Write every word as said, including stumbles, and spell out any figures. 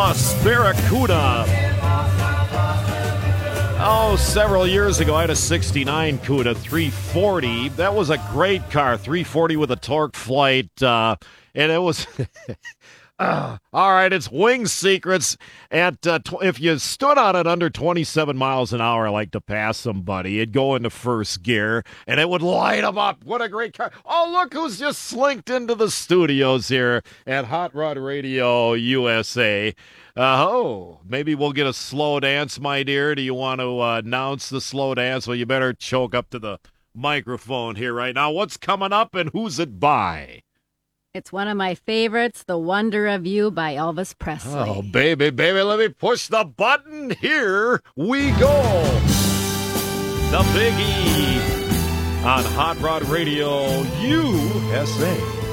Los Barracuda. Oh, several years ago, I had a sixty-nine Cuda three forty. That was a great car, three forty with a torque flight, uh, and it was... uh, all right, it's Wing Secrets. At uh, tw- if you stood on it under twenty-seven miles an hour, like to pass somebody, it'd go into first gear, and it would light them up. What a great car. Oh, look who's just slinked into the studios here at Hot Rod Radio U S A. Uh, oh, maybe we'll get a slow dance, my dear. Do you want to uh, announce the slow dance? Well, you better choke up to the microphone here right now. What's coming up and who's it by? It's one of my favorites, The Wonder of You by Elvis Presley. Oh, baby, baby, let me push the button. Here we go. The Big E on Hot Rod Radio U S A.